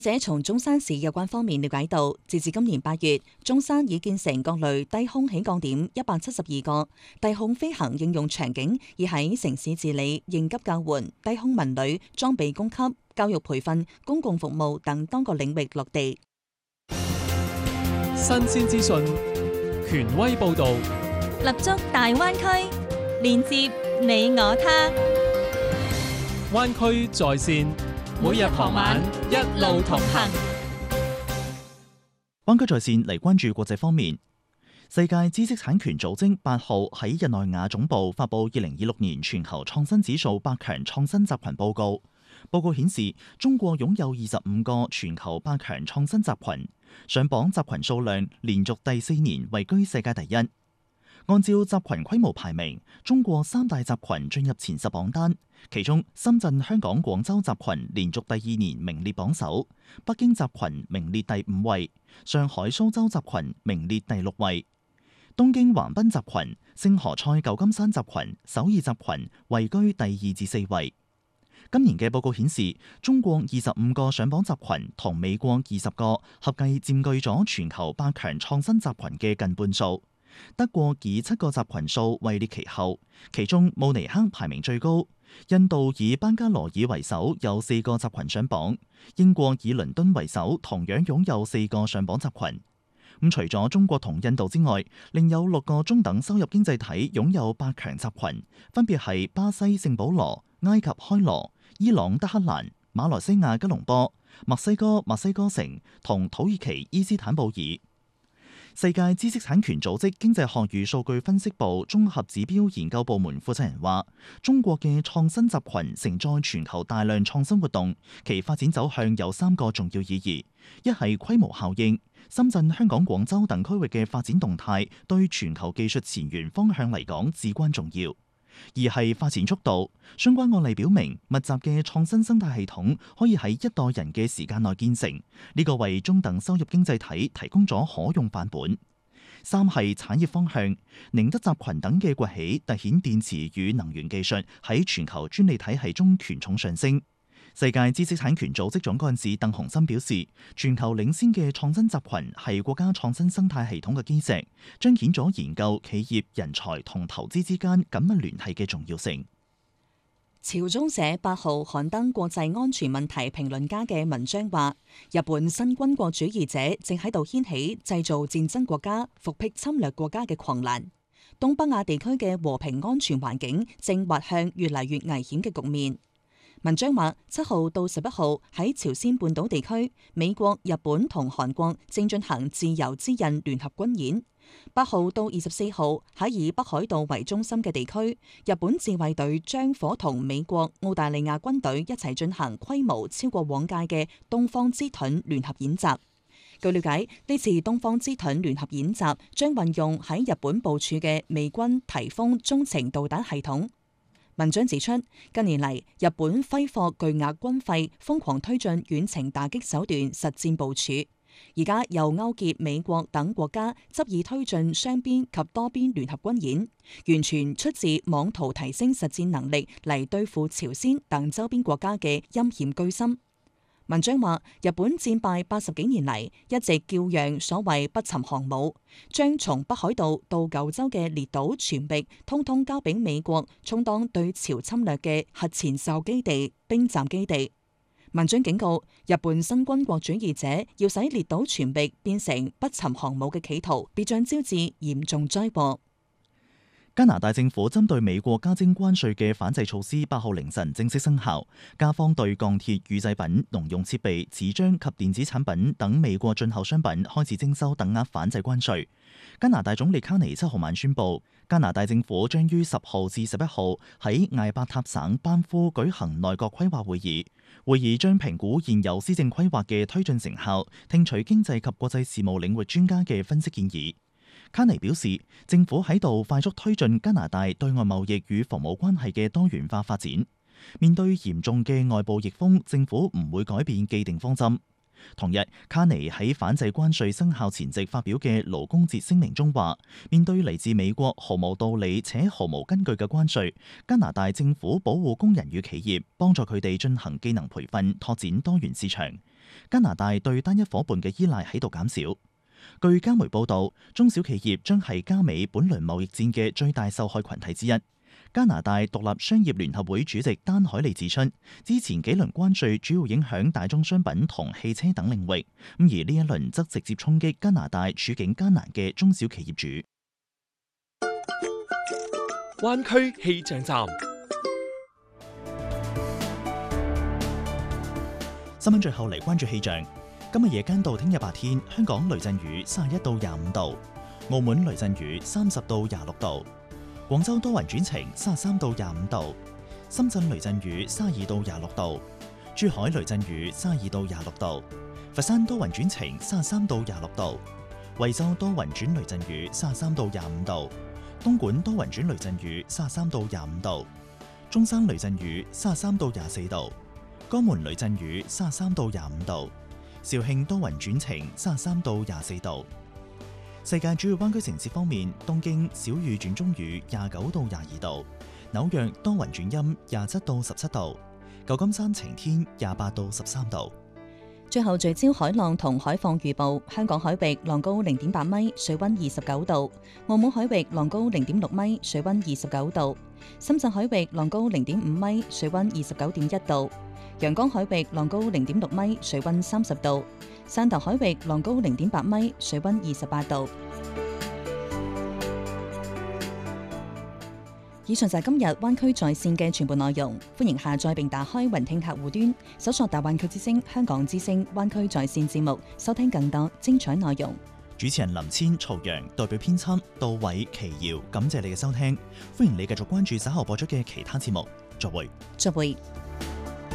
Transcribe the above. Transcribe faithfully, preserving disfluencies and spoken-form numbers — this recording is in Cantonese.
者從中山市有關方面了解到，截至今年八月，中山已建成各類低空起降點一百七十二個，低空飛行應用場景已喺城市治理、應急救援、低空文旅、裝備供給、教育培訓、公共服務等多個領域落地。 新鮮資訊，權威報導， 立足大灣區，連接你我他。 灣區在線，每日傍晚一路同行。 灣區在線嚟關注國際方面，世界知識產權組織八號喺日內瓦總部發布二零二六年全球創新指數百強創新集群報告。報告顯示，中國擁有二十五個全球百強創新集群，上榜集群數量連續第四年位居世界第一。按照集群規模排名，中國三大集群進入前十榜單，其中深圳、香港、廣州集群連續第二年名列榜首，北京集群名列第五位，上海、蘇州集群名列第六位，東京橫濱集群、星河賽舊金山集群、首爾集群位居第二至四位。今年嘅報告顯示，中國二十五個上榜集群同美國二十個合計佔據咗全球百強創新集群嘅近半數。德國以七個集群數位列其後，其中慕尼黑排名最高。印度以班加羅爾為首，有四個集群上榜。英國以倫敦為首，同樣擁有四個上榜集群。咁除咗中國同印度之外，另有六個中等收入經濟體擁有百強集群，分別係巴西聖保羅、埃及開羅、伊朗德黑蘭、馬來西亞吉隆坡、墨西哥墨西哥城同土耳其伊斯坦布爾。世界知識產權組織經濟學與數據分析部綜合指標研究部門負責人話，中國嘅創新集群承載全球大量創新活動，其發展走向有三個重要意義：一係規模效應，深圳、香港、廣州等區域嘅發展動態對全球技術前沿方向嚟講至關重要；二係發展速度，相關案例表明，密集嘅創新生態系統可以喺一代人嘅時間內建成，呢個為中等收入經濟體提供咗可用範本；三係產業方向，寧德集群等嘅崛起，凸顯電池與能源技術喺全球專利體系中權重上升。世界知識產權組織總幹事鄧洪森表示，全球領先嘅創新集群係國家創新生態系統嘅基石，彰顯咗研究、企業、人才同投資之間緊密聯繫嘅重要性。 朝中社八號刊登國際安全問題評論家嘅文章話，日本新軍國主義者正喺度掀起製造戰爭國家、復辟侵略國家嘅狂瀾，東北亞地區嘅和平安全環境正滑向越嚟越危險嘅局面。文章話，七號到十一號喺朝鮮半島地區，美國、日本同韓國正進行自由之刃聯合軍演。八號到二十四號喺以北海道為中心嘅地區，日本自衛隊將夥同美國、澳大利亞軍隊一齊進行規模超過往屆嘅東方之盾聯合演習。據了解，呢次東方之盾聯合演習將運用喺日本部署嘅美軍提豐中程導彈系統。文章指出，近年嚟，日本揮霍巨額軍費，瘋狂推進遠程打擊手段實戰部署，而家又勾結美國等國家，執意推進雙邊及多邊聯合軍演，完全出自妄圖提升實戰能力嚟對付朝鮮等周邊國家嘅陰險居心。文章話，日本戰敗八十幾年嚟，一直叫揚所謂不沉航母，將從北海道到九州嘅列島全域，通通交俾美國，充當對朝侵略嘅核前哨基地、兵站基地。文章警告，日本新軍國主義者要使列島全域變成不沉航母嘅企圖，必將招致嚴重災禍。 加拿大政府針對美國加徵關稅嘅反制措施，八號凌晨正式生效。加方對鋼鐵、乳製品、農用設備、紙張及電子產品等美國進口商品開始徵收等額反制關稅。加拿大總理卡尼七號晚宣布，加拿大政府將於十號至十一號喺艾伯塔省班夫舉行內閣規劃會議。會議將評估現有施政規劃嘅推進成效，聽取經濟及國際事務領域專家嘅分析建議。卡尼表示，政府喺度快速推進加拿大對外貿易與服務關係嘅多元化發展。面對嚴重嘅外部逆風，政府唔會改變既定方針。同日，卡尼喺反制關稅生效前夕發表嘅勞工節聲明中話，面對嚟自美國毫無道理且毫無根據嘅關稅，加拿大政府保護工人與企業，幫助佢哋進行技能培訓，拓展多元市場。 加拿大對單一伙伴嘅依賴喺度減少。據加媒報導，中小企業將係加美本輪貿易戰嘅最大受害群體之一。加拿大獨立商業聯合會主席丹海利指出，之前幾輪關稅主要影響大宗商品同汽車等領域，咁而呢一輪則直接衝擊加拿大處境艱難嘅中小企業主。 灣區氣象站。 新聞最後嚟關注氣象。今日夜間到聽日白天，香港雷陣雨三十一到廿五度，澳門雷陣雨三十到廿六度，廣州多雲轉晴三十三到廿五度，深圳雷陣雨三十二到廿六度，珠海雷陣雨三十二到廿六度，佛山多雲轉晴三十三到廿六度，惠州多雲轉雷陣雨三十三到廿五度，東莞多雲轉雷陣雨三十三到廿五度，中山雷陣雨三十三到廿四度，江門雷陣雨三十三到廿五度，肇慶多雲轉晴三十三到廿四度。世界主要灣區城市方面，東京小雨轉中雨廿九到廿二度，紐約多雲轉陰廿七到十七度，舊金山晴天廿八到十三度。 最後聚焦海浪同海況預報，香港海域浪高零點八米，水溫二十九度；澳門海域浪高零點六米，水溫二十九度；深圳海域浪高零點五米，水溫二十九點一度；陽江海域浪高零點六米，水溫三十度；汕頭海域浪高零點八米，水溫二十八度。以上就係今日灣區在線嘅全部內容，歡迎下載並打開雲聽客戶端，搜索大灣區之聲、香港之聲、灣區在線節目，收聽更多精彩內容。 主持人林千、曹陽，代表編輯杜偉、奇瑤，感謝你嘅收聽，歡迎你繼續關注稍後播出嘅其他節目，再會。 再會。